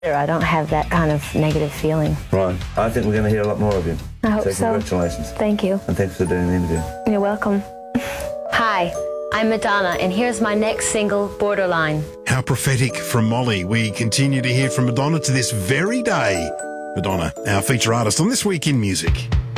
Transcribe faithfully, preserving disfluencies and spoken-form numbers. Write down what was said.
I don't have that kind of negative feeling. Right. I think we're going to hear a lot more of you. I hope so. so. Congratulations. Thank you. And thanks for doing the interview. You're welcome. Hi, I'm Madonna, and here's my next single, Borderline. How prophetic from Molly. We continue to hear from Madonna to this very day. Madonna, our feature artist on This Week in Music.